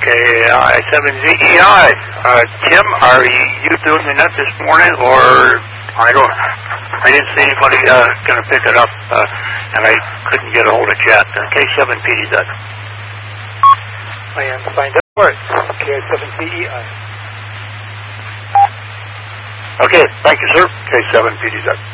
K7ZEI. Tim, are you doing the net this morning, or I didn't see anybody going to pick it up, and I couldn't get a hold of chat. K7PDZ. I am signed up for it. K7CEI. Okay, thank you, sir. K7PDZ.